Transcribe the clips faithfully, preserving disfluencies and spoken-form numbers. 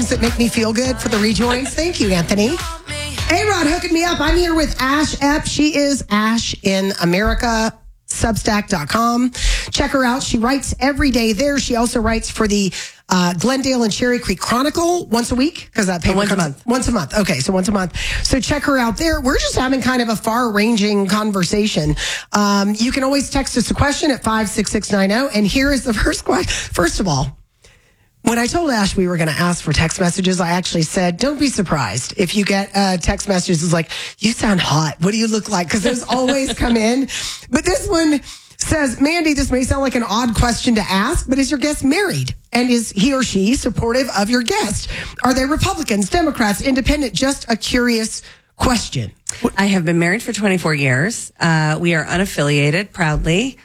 things that make me feel good for the rejoins. Thank you, Anthony. A-Rod hooking me up. I'm here with Ash Epp. She is Ash in America. Substack dot com. Check her out. She writes every day there. She also writes for the uh, Glendale and Cherry Creek Chronicle once a week because that paper once comes, a month. Once a month. Okay, so once a month. So check her out there. We're just having kind of a far-ranging conversation. Um, you can always text us a question at five six six nine zero. And here is the first question. First of all, when I told Ash we were going to ask for text messages, I actually said, don't be surprised if you get uh, text messages like, you sound hot. What do you look like? Because those always come in. But this one says, Mandy, this may sound like an odd question to ask, but is your guest married? And is he or she supportive of your guest? Are they Republicans, Democrats, independent? Just a curious question. I have been married for twenty-four years. Uh, we are unaffiliated, proudly.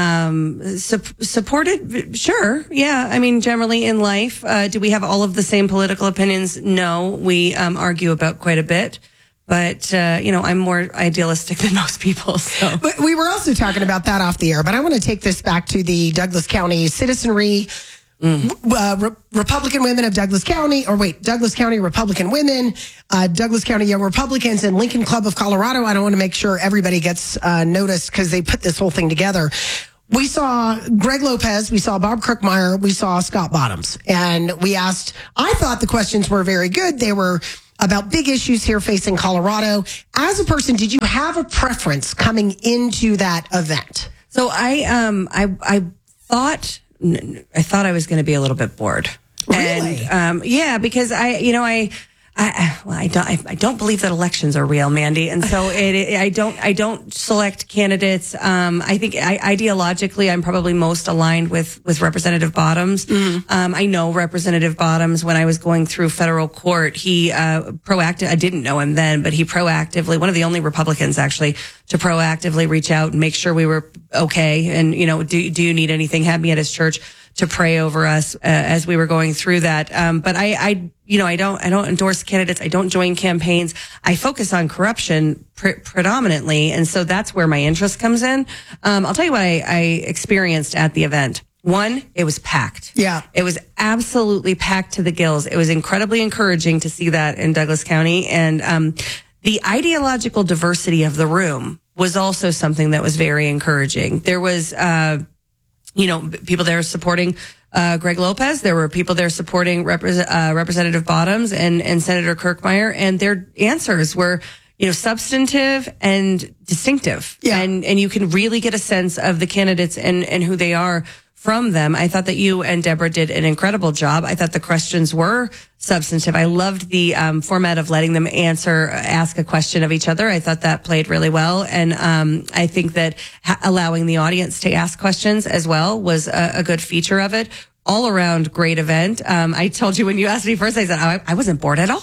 Um, su- supported, sure. Yeah. I mean, generally in life, uh, do we have all of the same political opinions? No, we, um, argue about quite a bit, but, uh, you know, I'm more idealistic than most people. So, but we were also talking about that off the air, but I want to take this back to the Douglas County citizenry, mm. uh, Re- Republican women of Douglas County, or wait, Douglas County Republican women, uh, Douglas County Young Republicans, and Lincoln Club of Colorado. I don't want to make sure everybody gets uh, noticed because they put this whole thing together. We saw Greg Lopez, we saw Bob Kirkmeyer, we saw Scott Bottoms, and we asked, I thought the questions were very good. They were about big issues here facing Colorado. As a person, did you have a preference coming into that event? So I, um, I, I thought, I thought I was going to be a little bit bored. Really? And, um, yeah, because I, you know, I, I, well, I don't, I, I don't believe that elections are real, Mandy. And so it, it I don't, I don't select candidates. Um, I think I, ideologically, I'm probably most aligned with, with Representative Bottoms. Mm-hmm. Um, I know Representative Bottoms when I was going through federal court, he, uh, proactive, I didn't know him then, but he proactively, one of the only Republicans actually to proactively reach out and make sure we were okay. And, you know, do, do you need anything? Had me at his church to pray over us uh, as we were going through that. Um, but I, I, you know, I don't, I don't endorse candidates. I don't join campaigns. I focus on corruption pre- predominantly. And so that's where my interest comes in. Um, I'll tell you what I, I experienced at the event. One, it was packed. Yeah. It was absolutely packed to the gills. It was incredibly encouraging to see that in Douglas County. And, um, the ideological diversity of the room was also something that was very encouraging. There was, uh, you know, people there supporting uh, Greg Lopez. There were people there supporting Repre- uh, Representative Bottoms and, and Senator Kirkmeyer, and their answers were, you know, substantive and distinctive. Yeah. And and you can really get a sense of the candidates and, and who they are from them. I thought that you and Deborah did an incredible job. I thought the questions were substantive. I loved the um, format of letting them answer, ask a question of each other. I thought that played really well. And um, I think that ha- allowing the audience to ask questions as well was a, a good feature of it. All around great event. Um, I told you when you asked me first, I said, oh, I, I wasn't bored at all.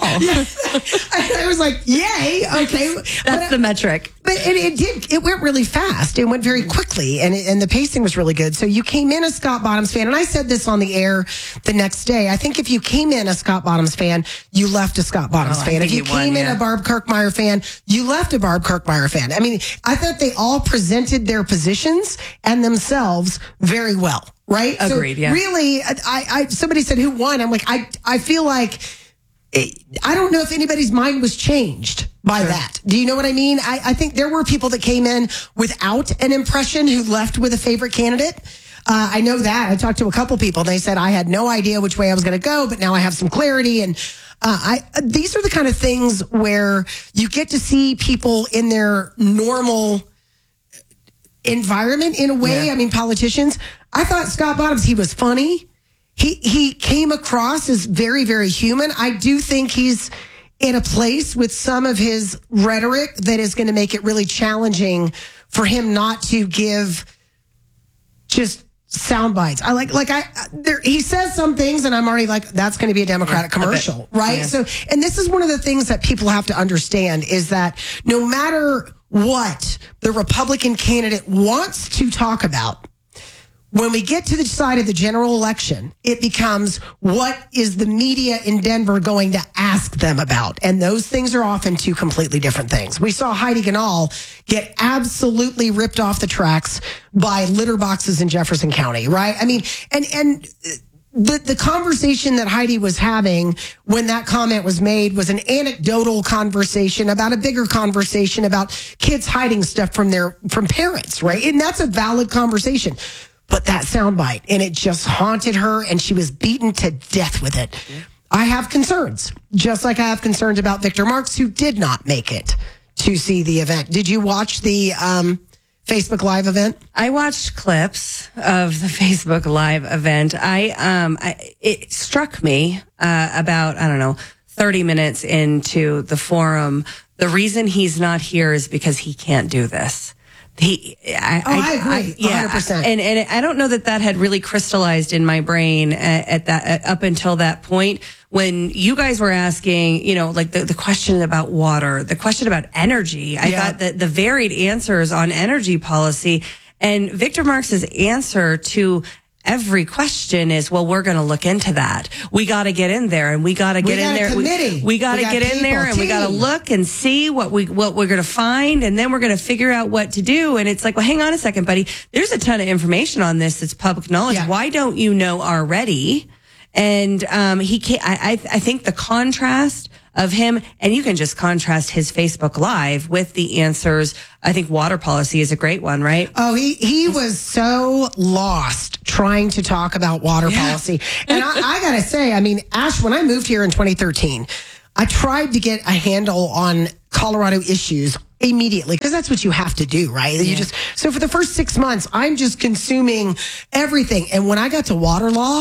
I, I was like, yay, okay. That's but, the metric. But it, it did, it went really fast. It went very quickly, and it, and the pacing was really good. So you came in a Scott Bottoms fan, and I said this on the air the next day. I think if you came in a Scott Bottoms fan, you left a Scott Bottoms oh, fan. If you, you came won, in yeah. a Barb Kirkmeyer fan, you left a Barb Kirkmeyer fan. I mean, I thought they all presented their positions and themselves very well. Right? Agreed. So yeah. Really, I, I, somebody said who won. I'm like, I, I feel like it, I don't know if anybody's mind was changed by sure. that. Do you know what I mean? I, I think there were people that came in without an impression who left with a favorite candidate. Uh, I know that. I talked to a couple people. They said I had no idea which way I was going to go, but now I have some clarity. And uh, I these are the kind of things where you get to see people in their normal environment in a way. Yeah. I mean, politicians. I thought Scott Bottoms, he was funny. He he came across as very, very human. I do think he's in a place with some of his rhetoric that is going to make it really challenging for him not to give just sound bites. I like, like I, there, he says some things and I'm already like, that's going to be a Democratic yeah, commercial, right? Yeah. So, and this is one of the things that people have to understand is that no matter what the Republican candidate wants to talk about, when we get to the side of the general election, it becomes what is the media in Denver going to ask them about? And those things are often two completely different things. We saw Heidi Ganahl get absolutely ripped off the tracks by litter boxes in Jefferson County, right? I mean, and, and the, the conversation that Heidi was having when that comment was made was an anecdotal conversation about a bigger conversation about kids hiding stuff from their from parents, right? And that's a valid conversation. But that soundbite, and it just haunted her, and she was beaten to death with it. Yeah. I have concerns, just like I have concerns about Victor Marx, who did not make it to see the event. Did you watch the um, Facebook Live event? I watched clips of the Facebook Live event. I, um, I it struck me uh, about, I don't know, thirty minutes into the forum. The reason he's not here is because he can't do this. He, I, oh, I, I agree, I, yeah, one hundred percent. And and I don't know that that had really crystallized in my brain at, at that at, up until that point when you guys were asking, you know, like the, the question about water, the question about energy. I yeah. thought that the varied answers on energy policy and Victor Marx's answer to every question is, well, we're going to look into that. We got to get in there and we got to get in there. Committee. We, we got to get people, in there and team. we got to look and see what we, what we're going to find. And then we're going to figure out what to do. And it's like, well, hang on a second, buddy. There's a ton of information on this that's public knowledge. Yeah. Why don't you know already? And, um, he can't, I, I, I think the contrast of him, and you can just contrast his Facebook Live with the answers. I think water policy is a great one, right? Oh, he, he was so lost trying to talk about water yeah. policy. And I, I got to say, I mean, Ash, when I moved here in twenty thirteen, I tried to get a handle on Colorado issues immediately because that's what you have to do, right? Yeah. You just, so for the first six months, I'm just consuming everything. And when I got to water law,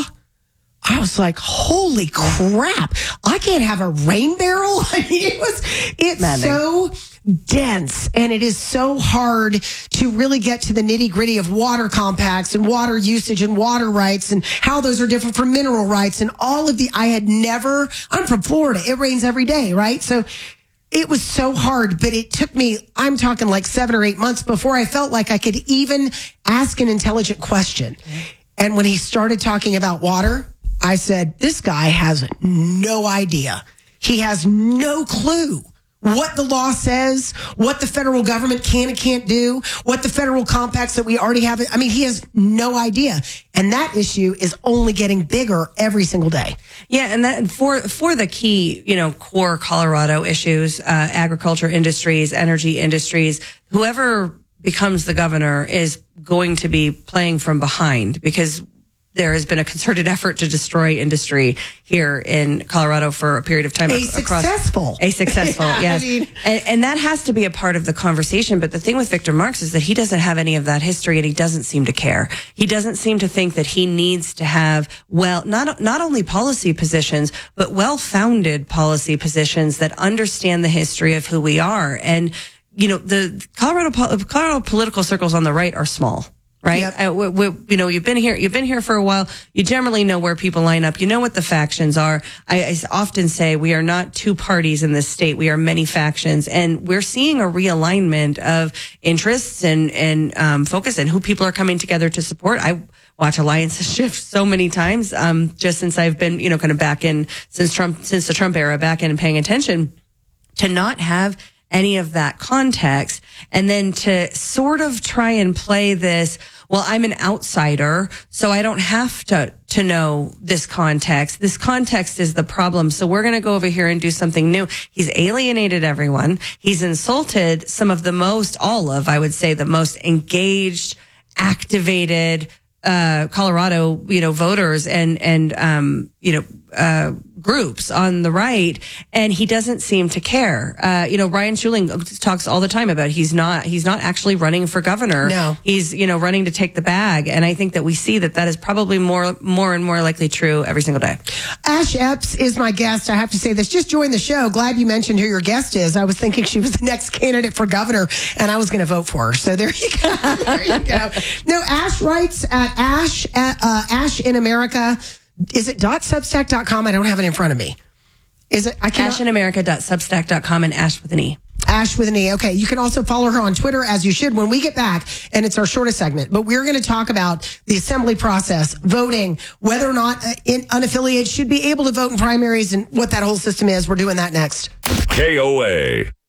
I was like, holy crap, I can't have a rain barrel. I mean, it was, it's Maddening. so dense and it is so hard to really get to the nitty gritty of water compacts and water usage and water rights and how those are different from mineral rights and all of the, I had never, I'm from Florida. It rains every day, right? So it was so hard, but it took me, I'm talking like seven or eight months before I felt like I could even ask an intelligent question. And when he started talking about water, I said, this guy has no idea. He has no clue what the law says, what the federal government can and can't do, what the federal compacts that we already have. I mean, he has no idea. And that issue is only getting bigger every single day. Yeah. And that for, for the key, you know, core Colorado issues, uh, agriculture industries, energy industries, whoever becomes the governor is going to be playing from behind because there has been a concerted effort to destroy industry here in Colorado for a period of time. A across, successful. A successful, yeah, yes. I mean, and, and that has to be a part of the conversation. But the thing with Victor Marx is that he doesn't have any of that history and he doesn't seem to care. He doesn't seem to think that he needs to have, well, not, not only policy positions, but well-founded policy positions that understand the history of who we are. And, you know, the Colorado, Colorado political circles on the right are small. Right. Yep. Uh, we, we, you know, you've been here, you've been here for a while. You generally know where people line up. You know what the factions are. I, I often say we are not two parties in this state. We are many factions, and we're seeing a realignment of interests and, and, um, focus and who people are coming together to support. I watch alliances shift so many times, um, just since I've been, you know, kind of back in, since Trump, since the Trump era, back in and paying attention to not have any of that context, and then to sort of try and play this, well, I'm an outsider, so I don't have to, to know this context. This context is the problem. So we're going to go over here and do something new. He's alienated everyone. He's insulted some of the most, all of, I would say, the most engaged, activated, uh, Colorado, you know, voters and, and, um, you know, uh, groups on the right, and he doesn't seem to care. Uh, you know, Ryan Schuling talks all the time about he's not, he's not actually running for governor. No. He's, you know, running to take the bag. And I think that we see that that is probably more, more and more likely true every single day. Ash Epps is my guest. I have to say this. Just joined the show. Glad you mentioned who your guest is. I was thinking she was the next candidate for governor, and I was going to vote for her. So there you go. There you go. No, Ash writes at Ash, at, uh, Ash in America. Is it .substack dot com? I don't have it in front of me. Is it? I ash in america dot substack dot com and Ash with an E. Ash with an E. Okay. You can also follow her on Twitter, as you should, when we get back. And it's our shortest segment. But we're going to talk about the assembly process, voting, whether or not uh, in, unaffiliated should be able to vote in primaries and what that whole system is. We're doing that next. K O A.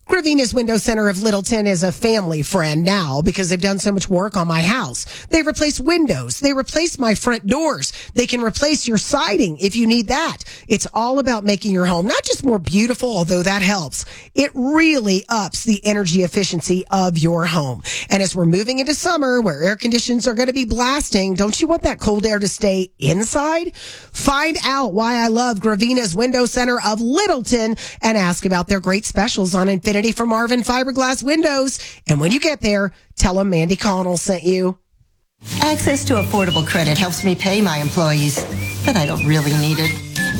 Gravina's Window Center of Littleton is a family friend now because they've done so much work on my house. They replace windows. They replace my front doors. They can replace your siding if you need that. It's all about making your home not just more beautiful, although that helps. It really ups the energy efficiency of your home. And as we're moving into summer where air conditions are going to be blasting, don't you want that cold air to stay inside? Find out why I love Gravina's Window Center of Littleton and ask about their great specials on Infinity from Marvin fiberglass windows. And when you get there, tell them Mandy Connell sent you. Access to affordable credit helps me pay my employees, but I don't really need it.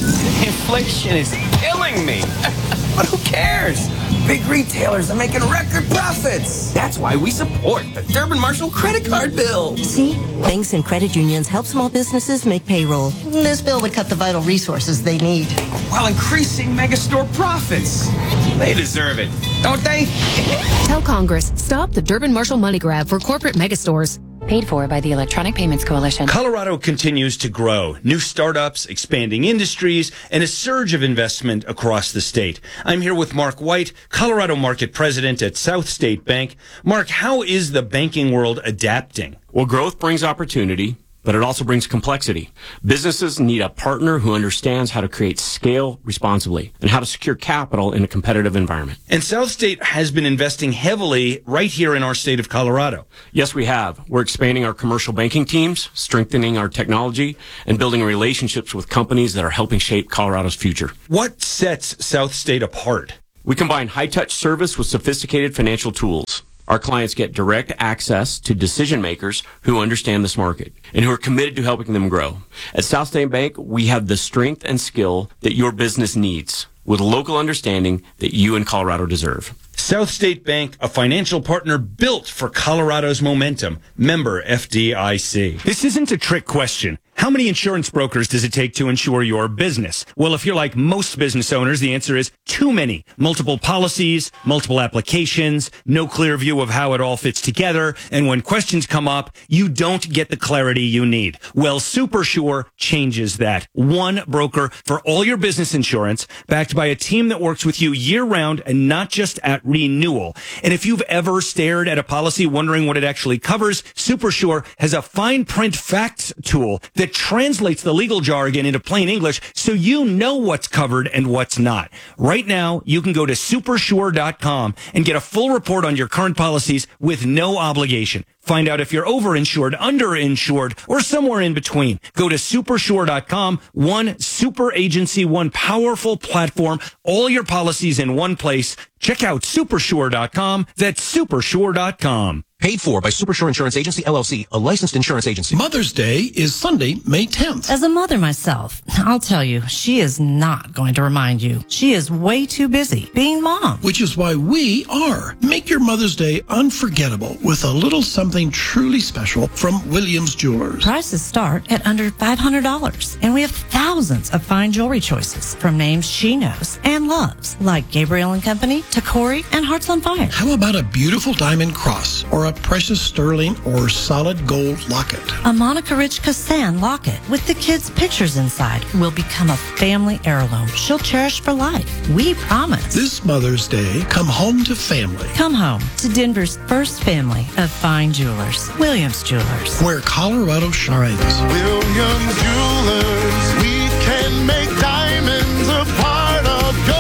Inflation is killing me. But who cares? Big retailers are making record profits. That's why we support the Durbin Marshall credit card bill. See? Banks and credit unions help small businesses make payroll. This bill would cut the vital resources they need, while increasing megastore profits. They deserve it, don't they? Tell Congress, stop the Durbin Marshall money grab for corporate megastores. Paid for by the Electronic Payments Coalition. Colorado continues to grow. New startups, expanding industries, and a surge of investment across the state. I'm here with Mark White, Colorado Market President at South State Bank. Mark, how is the banking world adapting? Well, growth brings opportunity, but it also brings complexity. Businesses need a partner who understands how to create scale responsibly and how to secure capital in a competitive environment. And South State has been investing heavily right here in our state of Colorado. Yes, we have. We're expanding our commercial banking teams, strengthening our technology, and building relationships with companies that are helping shape Colorado's future. What sets South State apart? We combine high-touch service with sophisticated financial tools. Our clients get direct access to decision makers who understand this market and who are committed to helping them grow. At South State Bank, we have the strength and skill that your business needs with local understanding that you in Colorado deserve. South State Bank, a financial partner built for Colorado's momentum. Member F D I C. This isn't a trick question. How many insurance brokers does it take to insure your business? Well, if you're like most business owners, the answer is too many. Multiple policies, multiple applications, no clear view of how it all fits together, and when questions come up, you don't get the clarity you need. Well, SuperSure changes that. One broker for all your business insurance, backed by a team that works with you year-round and not just at renewal. And if you've ever stared at a policy wondering what it actually covers, SuperSure has a fine print facts tool that translates the legal jargon into plain English so you know what's covered and what's not. Right now, you can go to super sure dot com and get a full report on your current policies with no obligation. Find out if you're overinsured, underinsured, or somewhere in between. Go to super sure dot com, one super agency, one powerful platform, all your policies in one place. Check out super sure dot com. That's super sure dot com. Paid for by SuperSure Insurance Agency, L L C, a licensed insurance agency. Mother's Day is Sunday, May tenth. As a mother myself, I'll tell you, she is not going to remind you. She is way too busy being mom. Which is why we are. Make your Mother's Day unforgettable with a little something truly special from Williams Jewelers. Prices start at under five hundred dollars, and we have thousands of fine jewelry choices from names she knows and loves, like Gabriel and Company, Tacori, and Hearts on Fire. How about a beautiful diamond cross or a precious sterling or solid gold locket? A Monica Rich Cassan locket with the kids' pictures inside will become a family heirloom she'll cherish for life. We promise. This Mother's Day, come home to family. Come home to Denver's first family of fine jewelers, Williams Jewelers. Where Colorado shines. Williams Jewelers, we can make diamonds a part of your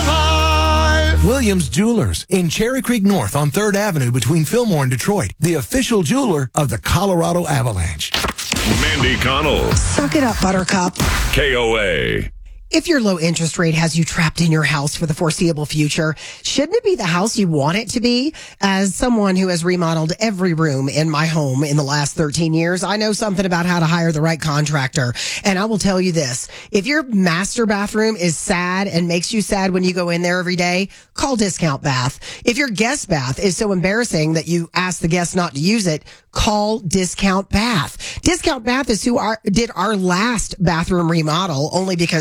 life. Williams Jewelers in Cherry Creek North on third Avenue between Fillmore and Detroit, the official jeweler of the Colorado Avalanche. Mandy Connell. Suck it up, Buttercup. K O A. If your low interest rate has you trapped in your house for the foreseeable future, shouldn't it be the house you want it to be? As someone who has remodeled every room in my home in the last thirteen years, I know something about how to hire the right contractor. And I will tell you this, if your master bathroom is sad and makes you sad when you go in there every day, call Discount Bath. If your guest bath is so embarrassing that you ask the guests not to use it, call Discount Bath. Discount Bath is who our, did our last bathroom remodel only because they didn't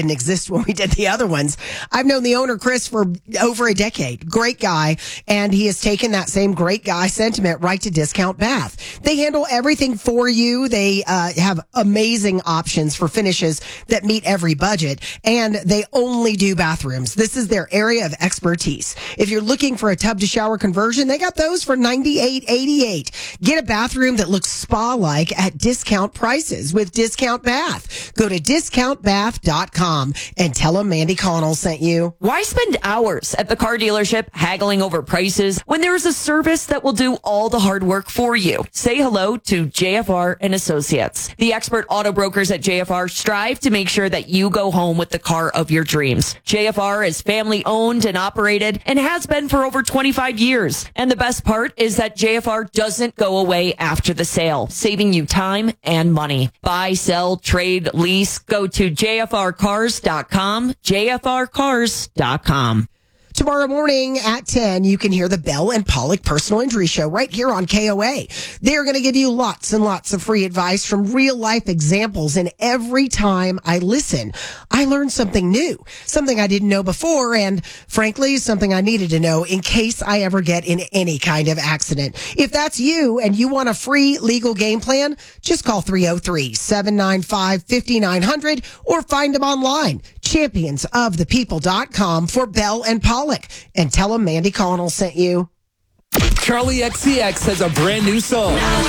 didn't exist when we did the other ones. I've known the owner, Chris, for over a decade. Great guy. And he has taken that same great guy sentiment right to Discount Bath. They handle everything for you. They uh, have amazing options for finishes that meet every budget. And they only do bathrooms. This is their area of expertise. If you're looking for a tub to shower conversion, they got those for ninety-eight eighty-eight. Get a bathroom that looks spa-like at discount prices with Discount Bath. Go to discount bath dot com and tell them Mandy Connell sent you. Why spend hours at the car dealership haggling over prices when there's a service that will do all the hard work for you? Say hello to J F R and Associates. The expert auto brokers at J F R strive to make sure that you go home with the car of your dreams. J F R is family owned and operated and has been for over twenty-five years. And the best part is that J F R doesn't go away after the sale, saving you time and money. Buy, sell, trade, lease. Go to J F R cars dot com, J F R cars dot com. Tomorrow morning at ten, you can hear the Bell and Pollock Personal Injury Show right here on K O A. They're going to give you lots and lots of free advice from real life examples. And every time I listen, I learn something new, something I didn't know before. And frankly, something I needed to know in case I ever get in any kind of accident. If that's you and you want a free legal game plan, just call three oh three, seven nine five, five nine zero zero or find them online. champions of the people dot com for Bell and Pollock. And tell them Mandy Connell sent you. Charlie X C X has a brand new song.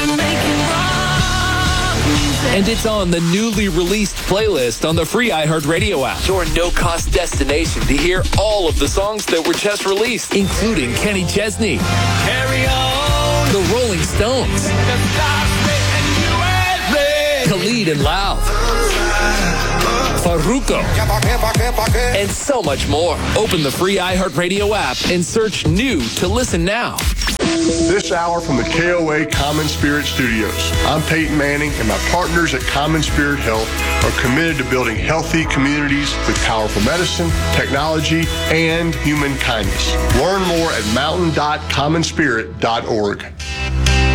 And it's on the newly released playlist on the free iHeartRadio app. Your no-cost destination to hear all of the songs that were just released, including Kenny Chesney, Carry On, The Rolling Stones, Khalid and Loud, Farruko, and so much more. Open the free iHeartRadio app and search new to listen now. This hour from the K O A Common Spirit Studios. I'm Peyton Manning, and my partners at Common Spirit Health are committed to building healthy communities with powerful medicine, technology, and human kindness. Learn more at mountain dot common spirit dot org.